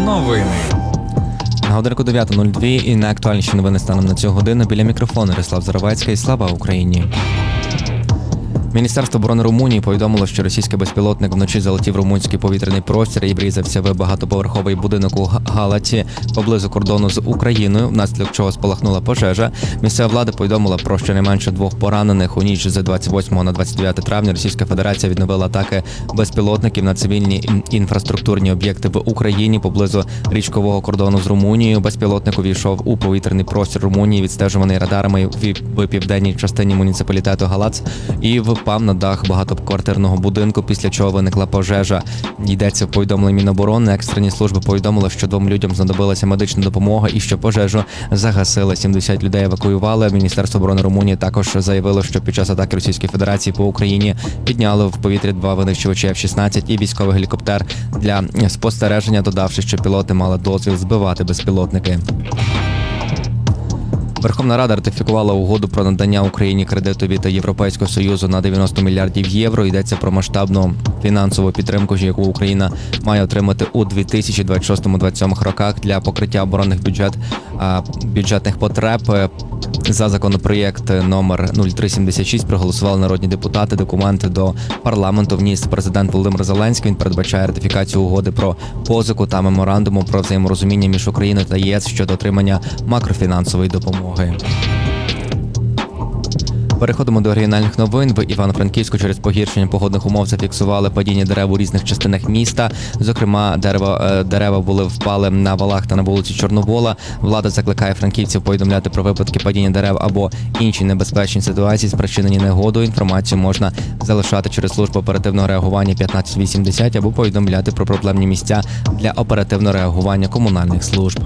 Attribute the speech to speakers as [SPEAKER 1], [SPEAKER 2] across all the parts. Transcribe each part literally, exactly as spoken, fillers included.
[SPEAKER 1] Новини.
[SPEAKER 2] На годинку дев'ята нуль два і найактуальніші новини станом на цю годину. Біля мікрофону Ярослав Заровецький. Слава Україні! Міністерство оборони Румунії повідомило, що російський безпілотник вночі залетів в румунський повітряний простір і врізався в багатоповерховий будинок у Галаті поблизу кордону з Україною, внаслідок чого спалахнула пожежа. Місцева влада повідомила про щонайменше двох поранених. У ніч з двадцять восьмого на двадцять дев'яте травня Російська Федерація відновила атаки безпілотників на цивільні інфраструктурні об'єкти в Україні поблизу річкового кордону з Румунією. Безпілотник увійшов у повітряний простір Румунії, відстежуваний радарами в південній частині муніципалітету Галац і в впав на дах багатоквартирного будинку, після чого виникла пожежа. Йдеться в повідомленні Міноборони. Екстрені служби повідомили, що двом людям знадобилася медична допомога і що пожежу загасили. сімдесят людей евакуювали. Міністерство оборони Румунії також заявило, що під час атаки Російської Федерації по Україні підняли в повітря два винищувачі еф шістнадцять і військовий гелікоптер для спостереження, додавши, що пілоти мали дозвіл збивати безпілотники. Верховна Рада ратифікувала угоду про надання Україні кредиту від Європейського Союзу на дев'яносто мільярдів євро. Йдеться про масштабну фінансову підтримку, яку Україна має отримати у дві тисячі двадцять шостому - двадцять сьомому роках для покриття оборонних бюджет, бюджетних потреб. За законопроєкт номер нуль три сімдесят шість проголосували народні депутати. Документ до парламенту вніс президент Володимир Зеленський. Він передбачає ратифікацію угоди про позику та меморандуму про взаєморозуміння між Україною та ЄС щодо отримання макрофінансової допомоги. Переходимо до регіональних новин. В Івано-Франківську через погіршення погодних умов зафіксували падіння дерев у різних частинах міста. Зокрема, дерева, дерева були впали на валах та на вулиці Чорновола. Влада закликає франківців повідомляти про випадки падіння дерев або інші небезпечні ситуації, спричинені негодою. Інформацію можна залишати через службу оперативного реагування п'ятнадцять вісімдесят або повідомляти про проблемні місця для оперативного реагування комунальних служб.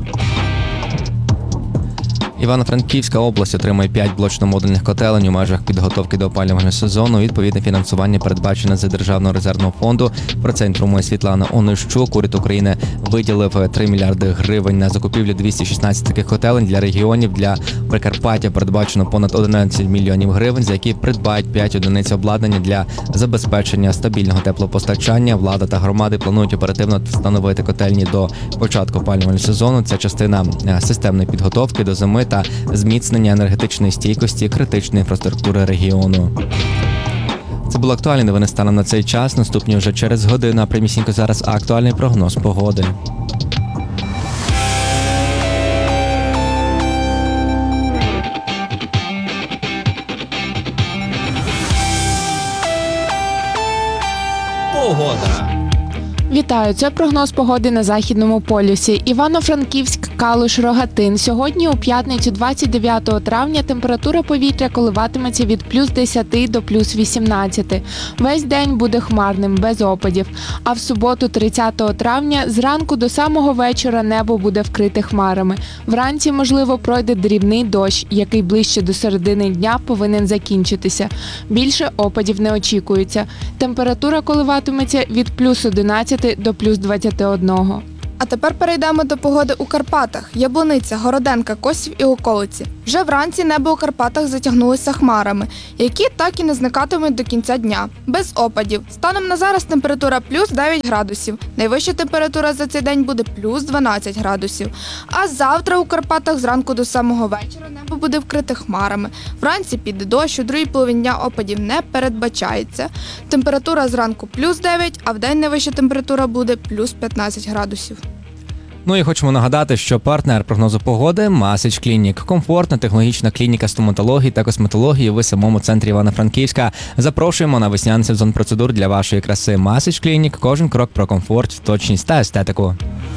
[SPEAKER 2] Івано-Франківська область отримає п'ять блочно-модульних котелень у межах підготовки до опалювального сезону. Відповідне фінансування передбачене з Державного резервного фонду. Про це інформує Світлана Онищук. Уряд України виділив три мільярди гривень на закупівлю двісті шістнадцять таких котелень для регіонів. Для Прикарпаття передбачено понад одинадцять мільйонів гривень, за які придбають п'ять одиниць обладнання для забезпечення стабільного теплопостачання. Влада та громади планують оперативно встановити котельні до початку опалювального сезону. Це частина системної підготовки до зими та зміцнення енергетичної стійкості критичної інфраструктури регіону. Це були актуальні новини станом на цей час. Наступні вже через годину, а прямісінько зараз актуальний прогноз погоди.
[SPEAKER 1] Погода.
[SPEAKER 3] Вітаю, це прогноз погоди на Західному полюсі. Івано-Франківськ, Калуш, Рогатин. Сьогодні у п'ятницю двадцять дев'ятого травня температура повітря коливатиметься від плюс десяти до плюс вісімнадцяти. Весь день буде хмарним, без опадів. А в суботу тридцятого травня зранку до самого вечора небо буде вкрите хмарами. Вранці, можливо, пройде дрібний дощ, який ближче до середини дня повинен закінчитися. Більше опадів не очікується. Температура коливатиметься від плюс одинадцяти до плюс двадцяти одного.
[SPEAKER 4] А тепер перейдемо до погоди у Карпатах. Яблуниця, Городенка, Косів і околиці. Вже вранці небо у Карпатах затягнулося хмарами, які так і не зникатимуть до кінця дня. Без опадів. Станом на зараз температура плюс дев'ять градусів. Найвища температура за цей день буде плюс дванадцять градусів. А завтра у Карпатах зранку до самого вечора небо буде вкрите хмарами. Вранці піде дощ, у другій половині дня опадів не передбачається. Температура зранку плюс дев'ять, а вдень найвища температура буде плюс п'ятнадцять градусів.
[SPEAKER 2] Ну і хочемо нагадати, що партнер прогнозу погоди – Масич Клінік. Комфортна технологічна клініка стоматології та косметології в самому центрі Івано-Франківська. Запрошуємо на весняний сезон процедур для вашої краси. Масич Клінік – кожен крок про комфорт, точність та естетику.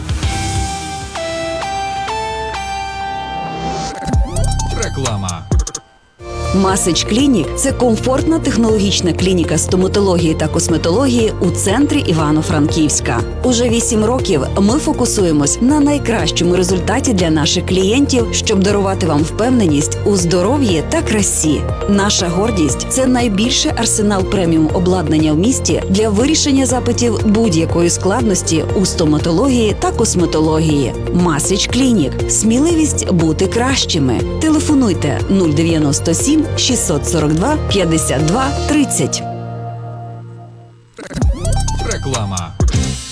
[SPEAKER 1] Реклама.
[SPEAKER 5] Масич Клінік – це комфортна технологічна клініка стоматології та косметології у центрі Івано-Франківська. Уже вісім років ми фокусуємось на найкращому результаті для наших клієнтів, щоб дарувати вам впевненість у здоров'ї та красі. Наша гордість – це найбільший арсенал преміум обладнання в місті для вирішення запитів будь-якої складності у стоматології та косметології. Масич Клінік – сміливість бути кращими. Телефонуйте нуль дев'яносто сім шістсот сорок два п'ятдесят два тридцять.
[SPEAKER 1] Реклама.